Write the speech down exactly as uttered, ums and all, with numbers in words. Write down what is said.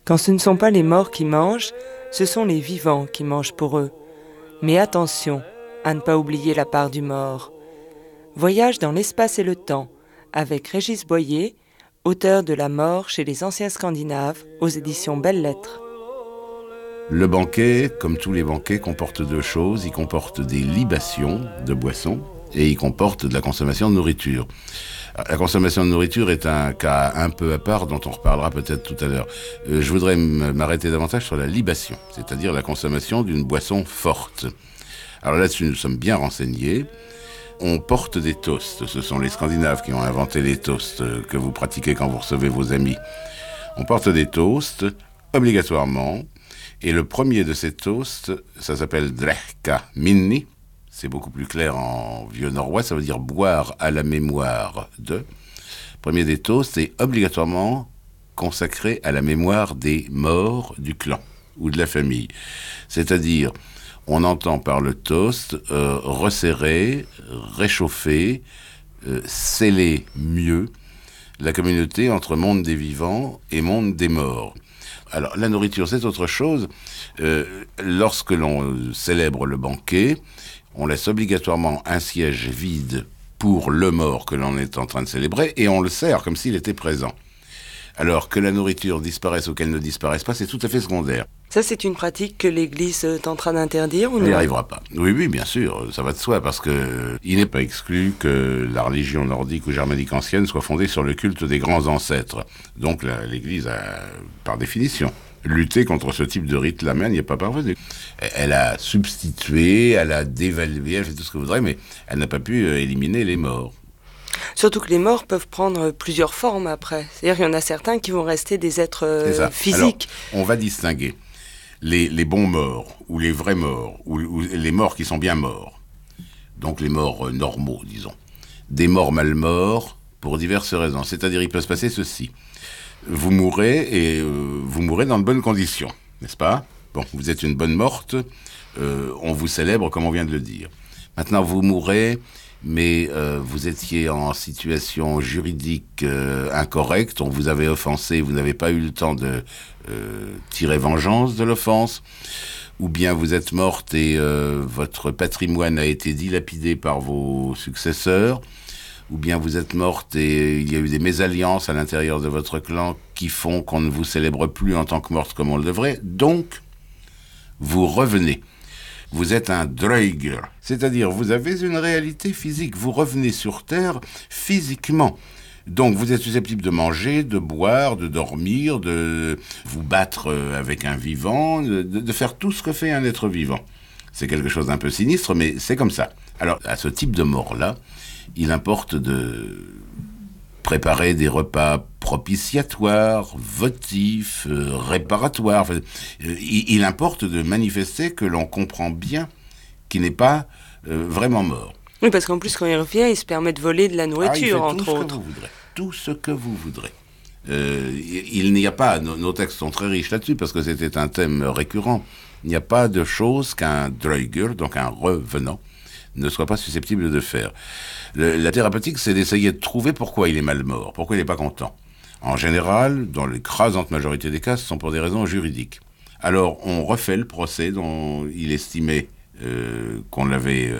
Quand ce ne sont pas les morts qui mangent, ce sont les vivants qui mangent pour eux. Mais attention à ne pas oublier la part du mort. Voyage dans l'espace et le temps, avec Régis Boyer, auteur de La mort chez les anciens Scandinaves, aux éditions Belles Lettres. Le banquet, comme tous les banquets, comporte deux choses. Il comporte des libations de boissons et il comporte de la consommation de nourriture. La consommation de nourriture est un cas un peu à part dont on reparlera peut-être tout à l'heure. Euh, je voudrais m'arrêter davantage sur la libation, c'est-à-dire la consommation d'une boisson forte. Alors là-dessus, nous sommes bien renseignés. On porte des toasts. Ce sont les Scandinaves qui ont inventé les toasts que vous pratiquez quand vous recevez vos amis. On porte des toasts, obligatoirement. Et le premier de ces toasts, ça s'appelle Drekka Minni. C'est beaucoup plus clair en vieux norrois, ça veut dire boire à la mémoire de. Le premier des toasts est obligatoirement consacré à la mémoire des morts du clan ou de la famille. C'est-à-dire, on entend par le toast euh, resserrer, réchauffer, euh, sceller mieux la communauté entre monde des vivants et monde des morts. Alors, la nourriture, c'est autre chose. Euh, lorsque l'on célèbre le banquet, on laisse obligatoirement un siège vide pour le mort que l'on est en train de célébrer et on le sert comme s'il était présent. Alors que la nourriture disparaisse ou qu'elle ne disparaisse pas, c'est tout à fait secondaire. Ça, c'est une pratique que l'Église tentera d'interdire ou non ? Elle n'y arrivera pas. Oui, oui, bien sûr, ça va de soi, parce que euh, il n'est pas exclu que la religion nordique ou germanique ancienne soit fondée sur le culte des grands ancêtres. Donc la, l'Église a, par définition, lutté contre ce type de rite-là, mais elle n'y est pas parvenue. Elle a substitué, elle a dévalué, elle fait tout ce que vous voudrez, mais elle n'a pas pu euh, éliminer les morts. Surtout que les morts peuvent prendre plusieurs formes après. C'est-à-dire qu'il y en a certains qui vont rester des êtres euh, physiques. Alors, on va distinguer les, les bons morts, ou les vrais morts, ou, ou les morts qui sont bien morts. Donc les morts euh, normaux, disons. Des morts mal morts, pour diverses raisons. C'est-à-dire, il peut se passer ceci. Vous mourrez, et euh, vous mourrez dans de bonnes conditions, n'est-ce pas ? Bon, vous êtes une bonne morte, euh, on vous célèbre comme on vient de le dire. Maintenant, vous mourrez, mais euh, vous étiez en situation juridique euh, incorrecte, on vous avait offensé, vous n'avez pas eu le temps de euh, tirer vengeance de l'offense, ou bien vous êtes morte et euh, votre patrimoine a été dilapidé par vos successeurs, ou bien vous êtes morte et il y a eu des mésalliances à l'intérieur de votre clan qui font qu'on ne vous célèbre plus en tant que morte comme on le devrait, donc vous revenez. Vous êtes un Draugur, c'est-à-dire vous avez une réalité physique, vous revenez sur Terre physiquement. Donc vous êtes susceptible de manger, de boire, de dormir, de vous battre avec un vivant, de, de faire tout ce que fait un être vivant. C'est quelque chose d'un peu sinistre, mais c'est comme ça. Alors à ce type de mort-là, il importe de préparer des repas propitiatoires, votifs, euh, réparatoires. Enfin, euh, il, il importe de manifester que l'on comprend bien qu'il n'est pas euh, vraiment mort. Oui, parce qu'en plus, quand il revient, il se permet de voler de la nourriture, ah, entre autres. Tout ce que vous voudrez. Tout ce que vous voudrez. Euh, il, il n'y a pas, nos, nos textes sont très riches là-dessus, parce que c'était un thème récurrent. Il n'y a pas de chose qu'un Draugur, donc un revenant, ne soit pas susceptible de faire. Le, la thérapeutique, c'est d'essayer de trouver pourquoi il est mal mort, pourquoi il n'est pas content. En général, dans l'écrasante majorité des cas, ce sont pour des raisons juridiques. Alors, on refait le procès dont il estimait euh, qu'on l'avait